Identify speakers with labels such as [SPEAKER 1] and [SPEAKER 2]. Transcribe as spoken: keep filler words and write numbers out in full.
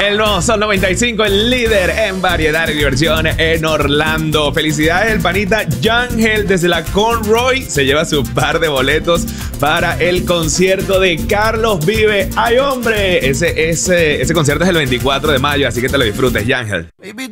[SPEAKER 1] El nuevo Sol noventa y cinco, el líder en variedad y diversión en Orlando. Felicidades, el panita Yangel desde la Conroy se lleva su par de boletos para el concierto de Carlos Vive. ¡Ay, hombre! Ese, ese, ese concierto es el veinticuatro de mayo, así que te lo disfrutes, Yangel.